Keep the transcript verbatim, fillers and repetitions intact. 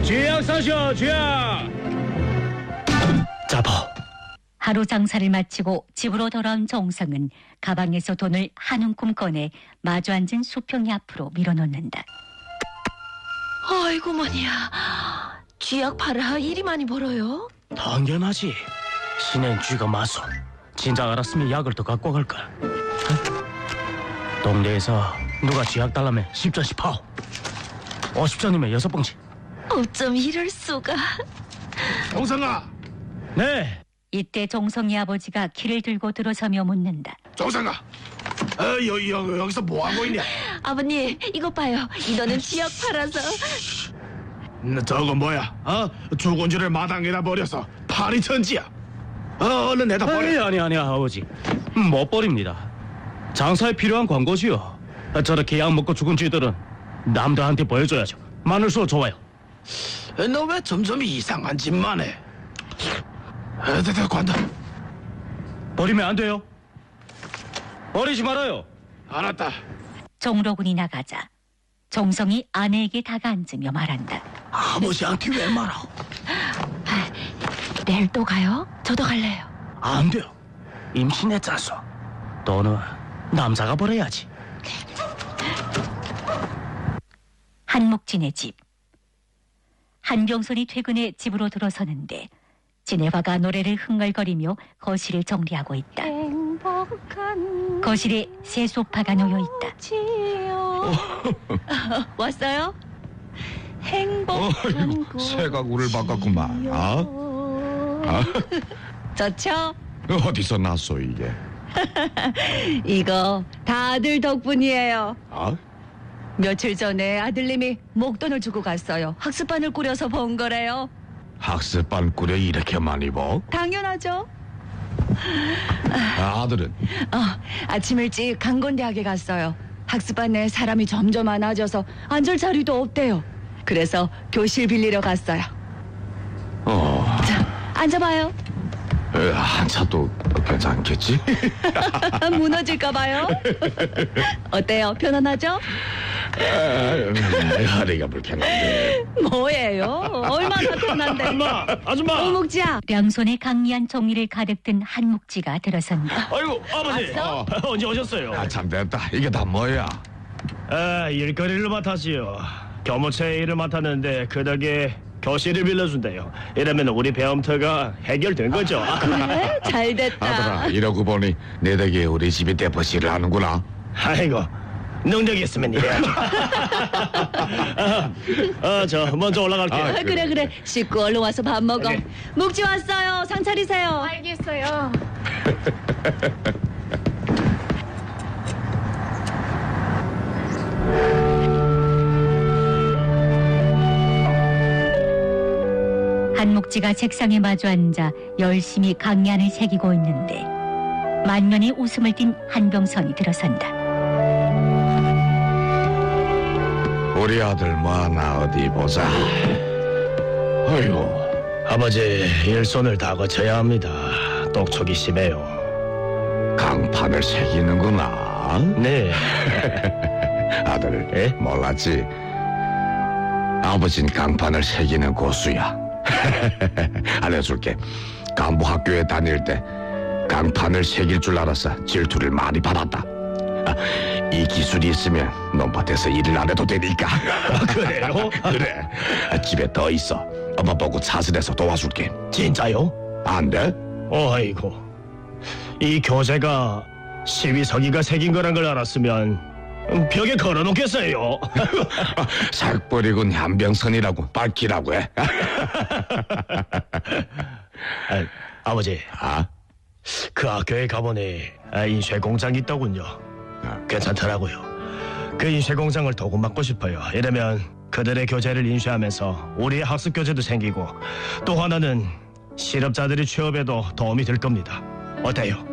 쥐약 사셔, 쥐약. 잡어. 하루 장사를 마치고 집으로 돌아온 정성은 가방에서 돈을 한 움큼 꺼내 마주 앉은 수평이 앞으로 밀어놓는다. 아이고 머니야, 쥐약 팔아 이리 많이 벌어요? 당연하지. 신엔 쥐가 많소. 진작 알았으면 약을 더 갖고 갈걸. 동네에서 누가 쥐약 달라면 십 전씩 파오. 오십 전이면 여섯 봉지. 어쩜 이럴 수가. 정성아. 네. 이때 정성이 아버지가 키를 들고 들어서며 묻는다. 정성아. 어, 여, 여, 여기서 뭐 하고 있냐? 아버님 이것 봐요. 이 돈은 쥐약 팔아서. 음, 저거 뭐야? 어? 죽은 쥐를 마당에다 버려서 파리 천지야. 어, 얼른 내다 버려. 아니 아니 아니 아버지. 못 버립니다. 장사에 필요한 광고지요. 저렇게 약 먹고 죽은 쥐들은 남들한테 보여줘야죠. 마늘소 좋아요. 너 왜 점점 이상한 짓만 해? 어, 됐다, 관둬. 버리면 안 돼요. 버리지 말아요. 알았다. 정로군이 나가자 정성이 아내에게 다가앉으며 말한다. 아버지한테 왜 말아? 아, 내일 또 가요? 저도 갈래요. 안 돼요. 임신했잖소. 너는 남자가 버려야지. 한묵진의 집. 한병선이 퇴근해 집으로 들어서는데 진애화가 노래를 흥얼거리며 거실을 정리하고 있다. 행복한 거실에 새 소파가 놓여 있다. 지요. 왔어요? 행복한 곳. 새 가구를 바꿨구만. 아? 아? 좋죠? 어디서 났어 이게? 이거 다 아들 덕분이에요. 아? 며칠 전에 아들님이 목돈을 주고 갔어요. 학습반을 꾸려서 번 거래요. 학습반 꾸려 이렇게 많이 버? 당연하죠. 아, 아들은? 어, 아침 일찍 강건대학에 갔어요. 학습반 내 사람이 점점 많아져서 앉을 자리도 없대요. 그래서 교실 빌리러 갔어요. 어, 자, 앉아봐요. 에, 한차도 괜찮겠지? 무너질까 봐요. 어때요? 편안하죠? 아, 허리가 불편한데. 뭐예요? 얼마나 편한데. 아줌마, 아줌마. 어묵지야. 양손에 강리한 종이를 가득 든 한묵지가 들어선다. 아이고 아버지. 왔어? 언제 오셨어요? 아, 참 됐다. 이게 다 뭐야? 아, 일거리를 맡았지요. 교무처에 일을 맡았는데 그 덕에 교실을 빌려준대요. 이러면 우리 배움터가 해결된 거죠. 그래? 잘 됐다. 아들아, 이러고 보니 내 덕에 우리 집이 대포시를 하는구나. 아이고, 능력이 있으면 이래야죠. 아, 아, 저 먼저 올라갈게요. 아, 아, 그래 그래. 씻고 얼른 와서 밥 먹어. 네. 묵지 왔어요. 상 차리세요. 알겠어요. 한묵지가 책상에 마주 앉아 열심히 강리안을 새기고 있는데 만면에 웃음을 띤 한병선이 들어선다. 우리 아들 뭐하나 어디 보자. 아이고, 아버지 일손을 다 거쳐야 합니다. 똑촉이 심해요. 강판을 새기는구나. 네. 아들, 예? 몰랐지? 아버진 강판을 새기는 고수야. 알려줄게. 간부 학교에 다닐 때 강판을 새길 줄 알아서 질투를 많이 받았다. 아, 이 기술이 있으면 논밭에서 일을 안 해도 되니까. 그래요? 그래. 아, 집에 더 있어. 엄마 보고 차선에서 도와줄게. 진짜요? 안 돼? 어이구, 이 교재가 시위서기가 새긴 거란 걸 알았으면 벽에 걸어놓겠어요. 살 버리곤 한병선이라고 밝히라고 해. 아, 아버지, 아? 그 학교에 가보니 아, 인쇄 공장이 있더군요. 괜찮더라고요. 그 인쇄 공장을 도움받고 싶어요. 이러면 그들의 교재를 인쇄하면서 우리의 학습 교재도 생기고 또 하나는 실업자들의 취업에도 도움이 될 겁니다. 어때요?